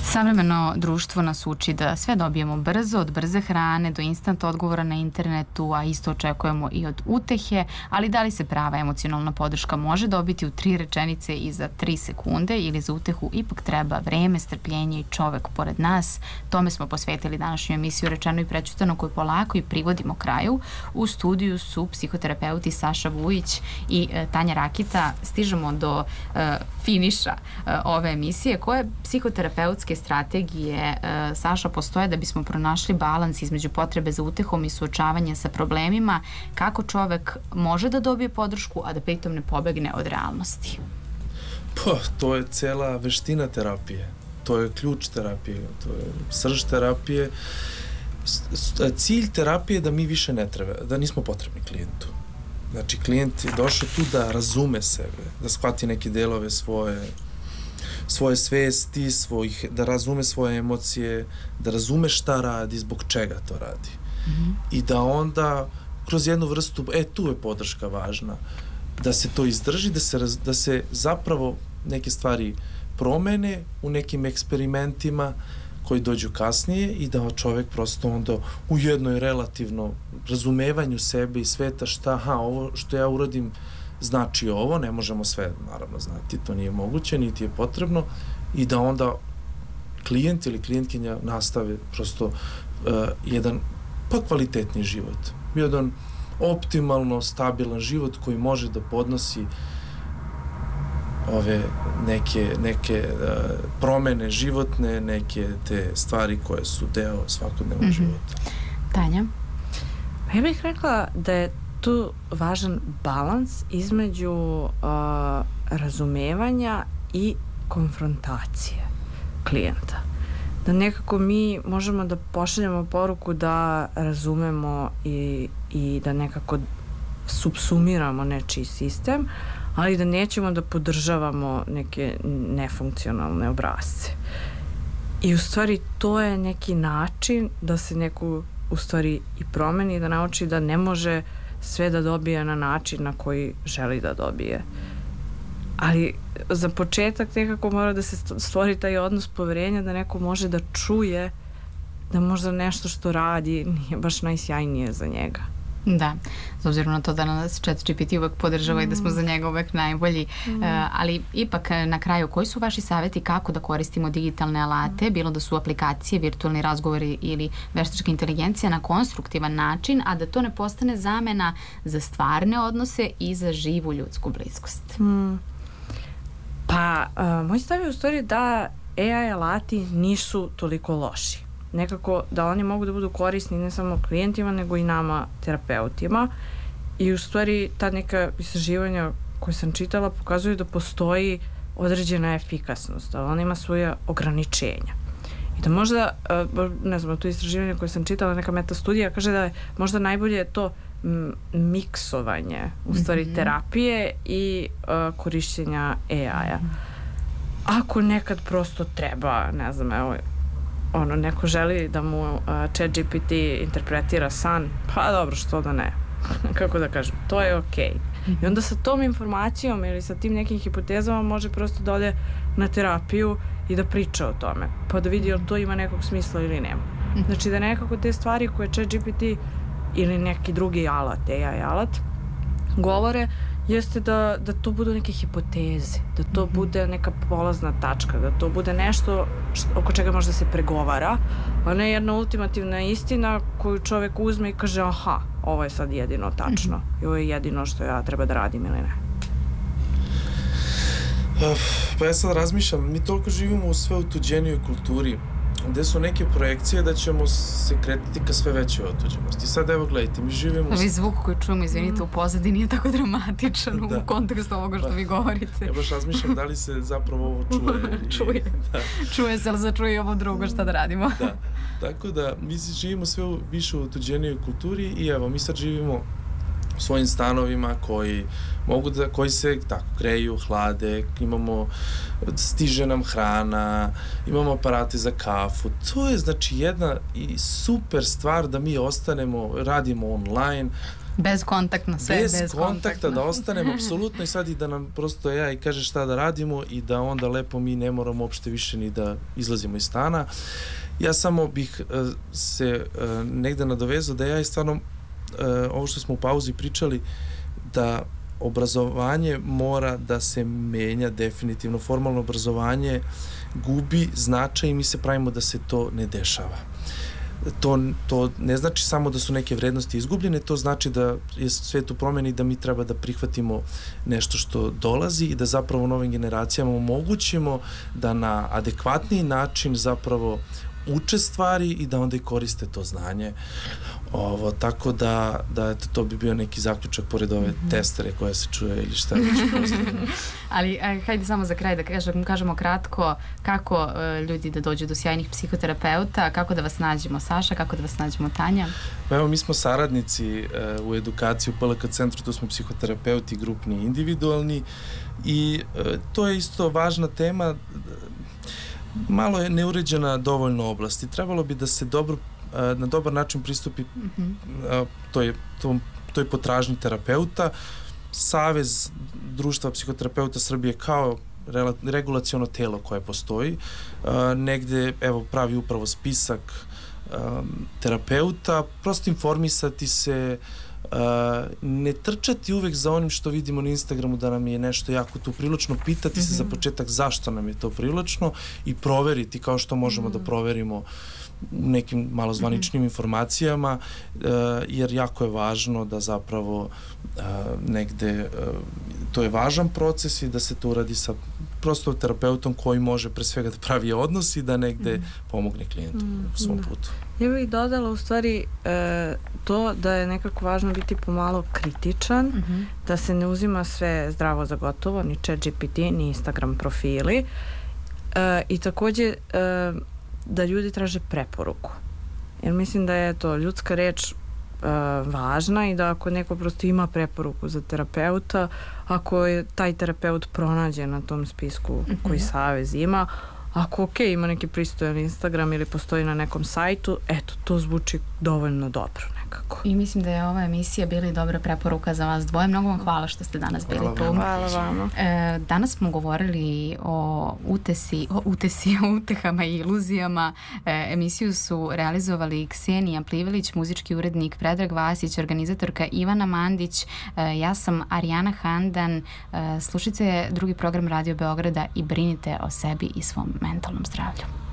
Savremeno društvo nas uči da sve dobijemo brzo, od brze hrane do instant odgovora na internetu, a isto očekujemo i od utehe, ali da li se prava emocionalna podrška može dobiti u 3 rečenice i za 3 sekunde ili za utehu ipak treba vreme, strpljenje i čovek pored nas? Tome smo posvetili današnju emisiju Rečeno i prećutano koju polako i privodimo kraju. U studiju su psihoterapeuti Saša Vujić i Tanja Rakita. Stižemo do finiša ove emisije. Koje psihoterapeutske strategije, Saša, postoje da bismo pronašli balans između potrebe za utehom i suočavanja sa problemima, kako čovek može da dobije podršku, a da pritom ne pobegne od realnosti? Pa, to je cela veština terapije. To je ključ terapije, to je srž terapije. Cilj terapije je da mi više ne treba, da nismo potrebni klijentu. Znači, klijent je došao tu da razume sebe, da shvati neke delove svoje svesti, da razume svoje emocije, da razume šta radi, zbog čega to radi. I da onda kroz jednu vrstu, tu je podrška važna, da se to izdrži, da se zapravo neke stvari promene u nekim eksperimentima koji dođu kasnije i da čovek prosto onda u jednoj relativno razumevanju sebe i sveta ovo što ja uradim znači ovo, ne možemo sve naravno znati, to nije moguće, niti je potrebno, i da onda klijent ili klijentkinja nastave prosto jedan kvalitetni život, jedan optimalno stabilan život koji može da podnosi ove neke promene životne, neke te stvari koje su deo svakodnevnog života. Tanja? Ja bih rekla da je tu važan balans između razumevanja i konfrontacije klijenta. Da nekako mi možemo da pošaljemo poruku da razumemo i da nekako subsumiramo nečiji sistem, ali da nećemo da podržavamo neke nefunkcionalne obrasce. I u stvari to je neki način da se neko u stvari i promeni i da nauči da ne može sve da dobije na način na koji želi da dobije. Ali za početak nekako mora da se stvori taj odnos poverenja da neko može da čuje da možda nešto što radi nije baš najsjajnije za njega. Da, s obzirom na to da nas ChatGPT uvek podržava i da smo za njega uvek najbolji, ali ipak na kraju, koji su vaši savjeti kako da koristimo digitalne alate, bilo da su aplikacije, virtualni razgovori ili veštačka inteligencija na konstruktivan način, a da to ne postane zamena za stvarne odnose i za živu ljudsku bliskost? Pa, moj stav je u stvari da AI alati nisu toliko loši. Nekako da oni mogu da budu korisni ne samo klijentima, nego i nama, terapeutima. I u stvari ta neka istraživanja koje sam čitala pokazuju da postoji određena efikasnost, da ona ima svoje ograničenja. I da možda, ne znam, to istraživanje koje sam čitala, neka meta studija, kaže da je možda najbolje to miksovanje, u stvari terapije i korišćenja AI-a. Ako nekad prosto treba, ne znam, evo, neko želi da mu ChatGPT interpretira san, pa dobro, što da ne. Kako da kažem, to je okej. I onda sa tom informacijom ili sa tim nekim hipotezama može prosto da ode na terapiju i da priča o tome, pa da vidi jel to ima nekog smisla ili nema. Znači da nekako te stvari koje ChatGPT ili neki drugi alat, AI alat, govore, jeste da to budu neke hipoteze, da to bude neka polazna tačka, da to bude nešto oko čega može da se pregovara, a ne jedna ultimativna istina koju čovek uzme i kaže aha, ovo je sad jedino tačno i ovo je jedino što ja treba da radim ili ne. Pa ja sad razmišljam, mi toliko živimo u sve otuđenijoj kulturi, gde su neke projekcije da ćemo se kretiti ka sve većoj otuđenosti. Sad evo gledajte, mi živimo... Ovi zvuk koji čujemo, izvinite, u pozadini je tako dramatičan u kontekstu ovoga što vi govorite. Ja baš razmišljam da li se zapravo ovo čuje. Čuje. Čuje se, ali začuje i ovo drugo šta da radimo. Da, tako da mi živimo sve više u otuđenijoj kulturi i evo, mi sad živimo u svojim stanovima koji se tako greju, hlade, stiže nam hrana, imamo aparate za kafu. To je znači jedna i super stvar da mi ostanemo, radimo online, Bezkontaktno, sve bez kontakta, da ostanemo apsolutno i sad i da nam prosto AI kaže šta da radimo i da onda lepo mi ne moramo uopšte više ni da izlazimo iz stana. Ja samo bih se negde nadovezao da ja stvarno ovo što smo u pauzi pričali, da obrazovanje mora da se menja definitivno. Formalno obrazovanje gubi značaj i mi se pravimo da se to ne dešava. To ne znači samo da su neke vrednosti izgubljene, to znači da je svet u promeni, da mi treba da prihvatimo nešto što dolazi i da zapravo novim generacijama omogućimo da na adekvatniji način zapravo uče stvari i da onda i koriste to znanje. Tako da eto, to bi bio neki zaključak pored ove testere koja se čuje ili šta već. Ali hajde samo za kraj da kažemo kratko kako ljudi da dođu do sjajnih psihoterapeuta, kako da vas nađemo, Saša, kako da vas nađemo, Tanja? Evo, mi smo saradnici u edukaciji u PLK centru, tu smo psihoterapeuti grupni i individualni i to je isto važna tema. Malo je neuređena dovoljno oblast i trebalo bi da se na dobar način pristupi toj potražnji terapeuta. Savez društva psihoterapeuta Srbije kao regulaciono telo koje postoji, negde pravi upravo spisak terapeuta, prosto informisati se, ne trčati uvek za onim što vidimo na Instagramu da nam je nešto jako tu privlačno, pitati se za početak zašto nam je to privlačno i proveriti kao što možemo da proverimo nekim malo zvaničnim informacijama, jer jako je važno da zapravo negde to je važan proces i da se to uradi sa prosto terapeutom koji može pre svega da pravi odnos i da negde pomogne klijentu u svom putu. Ja bih dodala u stvari to da je nekako važno biti pomalo kritičan, da se ne uzima sve zdravo za gotovo, ni ChatGPT, ni Instagram profili i takođe da ljudi traže preporuku. Jer mislim da je to ljudska reč važna i da ako neko prosto ima preporuku za terapeuta, ako je taj terapeut pronađe na tom spisku koji savez ima, ako ima neki pristojan Instagram ili postoji na nekom sajtu, eto, to zvuči dovoljno dobro nekako. I mislim da je ova emisija bila i dobra preporuka za vas dvoje. Mnogo vam hvala što ste danas bili tu. Hvala vama. Danas smo govorili o utehama i iluzijama. Emisiju su realizovali Ksenija Plivelić, muzički urednik Predrag Vasić, organizatorka Ivana Mandić, ja sam Arijana Handan. Slušajte drugi program Radio Beograda i brinite o sebi i svom mentalnom zdravlju.